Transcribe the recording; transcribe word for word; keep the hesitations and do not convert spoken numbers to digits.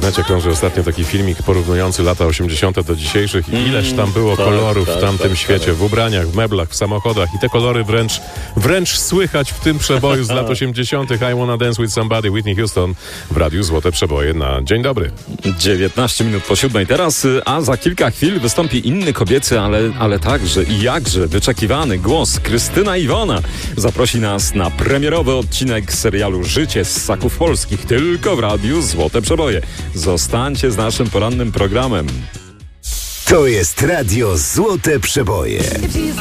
internecie krąży ostatnio taki filmik porównujący lata osiemdziesiąte do dzisiejszych i ileż tam było tak, kolorów tak, w tamtym tak, świecie, tak. w ubraniach, w meblach, w samochodach i te kolory wręcz, wręcz słychać w tym przeboju z lat osiemdziesiątych. I Wanna Dance With Somebody, Whitney Houston w Radiu Złote Przeboje na Dzień Dobry. dziewiętnaście minut po siódmej teraz, a za kilka chwil wystąpi inny kobiecy, ale, ale także i jakże wyczekiwany głos. Krystyna Iwona zaprosi nas na premierowy odcinek serialu Życie z Ssaków Polskich tylko w Radiu Złote Przeboje. Zostańcie z naszym porannym programem. To jest Radio Złote Przeboje.